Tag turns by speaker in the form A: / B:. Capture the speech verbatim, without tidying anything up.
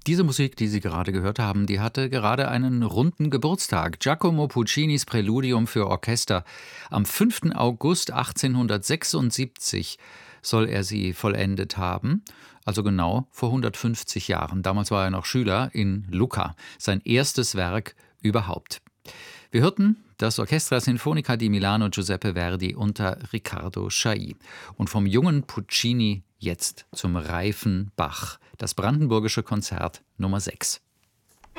A: Diese Musik, die Sie gerade gehört haben, die hatte gerade einen runden Geburtstag. Giacomo Puccinis Präludium für Orchester. Am fünften August achtzehnhundertsechsundsiebzig soll er sie vollendet haben, also genau vor hundertfünfzig Jahren. Damals war er noch Schüler in Lucca, sein erstes Werk überhaupt. Wir hörten das Orchestra Sinfonica di Milano Giuseppe Verdi unter Riccardo Chailly. Und vom jungen Puccini jetzt zum reifen Bach, das Brandenburgische Konzert Nummer sechs.